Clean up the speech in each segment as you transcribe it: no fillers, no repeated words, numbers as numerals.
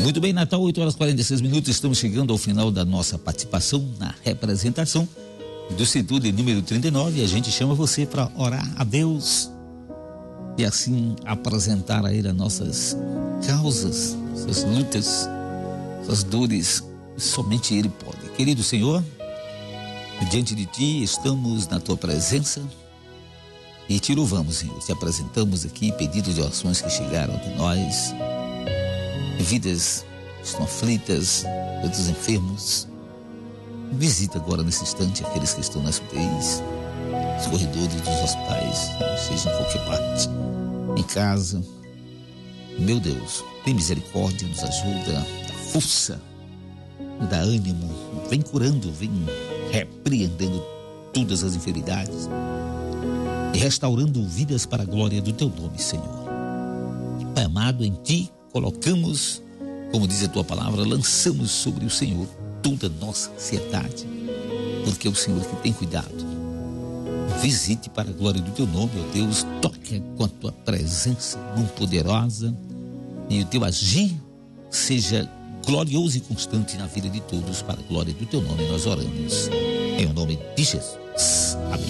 Muito bem, Natal, 8h46, estamos chegando ao final da nossa participação na representação do Setor de número 39, e a gente chama você para orar a Deus e assim apresentar a Ele as nossas causas, suas lutas, suas dores. Somente Ele pode. Querido Senhor, diante de Ti estamos na Tua presença e Te louvamos, Senhor. Te apresentamos aqui pedidos de orações que chegaram de nós, vidas estão aflitas, todos enfermos. Visita agora nesse instante aqueles que estão nas UTIs, nos corredores dos hospitais, seja em qualquer parte, em casa. Meu Deus, tem misericórdia, nos ajuda, dá força, dá ânimo, vem curando, vem repreendendo todas as enfermidades e restaurando vidas para a glória do Teu nome, Senhor. Pai amado, em Ti colocamos, como diz a Tua palavra, lançamos sobre o Senhor toda a nossa ansiedade, porque é o Senhor que tem cuidado. Visite para a glória do Teu nome, ó Deus, toque com a Tua presença, mão poderosa, e o Teu agir seja glorioso e constante na vida de todos, para a glória do Teu nome nós oramos, em o nome de Jesus, amém.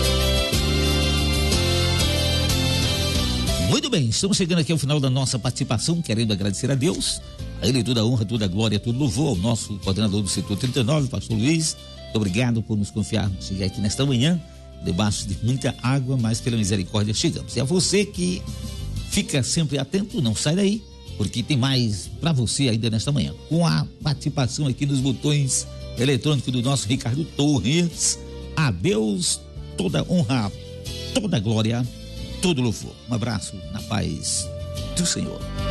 Muito bem, estamos chegando aqui ao final da nossa participação, querendo agradecer a Deus, a Ele toda a honra, toda a glória, todo louvor, ao nosso coordenador do setor 39, pastor Luiz. Muito obrigado por nos confiar, chegar aqui nesta manhã, debaixo de muita água, mas pela misericórdia chegamos. E a você que fica sempre atento, não sai daí, porque tem mais para você ainda nesta manhã, com a participação aqui nos botões eletrônicos do nosso Ricardo Torres. A Deus toda honra, toda glória, todo louvor. Um abraço na paz do Senhor.